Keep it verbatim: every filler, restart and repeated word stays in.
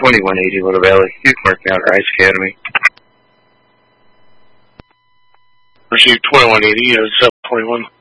twenty-one eighty Little Valley. You can mark me out at Rice Academy. Received twenty-one eighty, uh, seven twenty-one.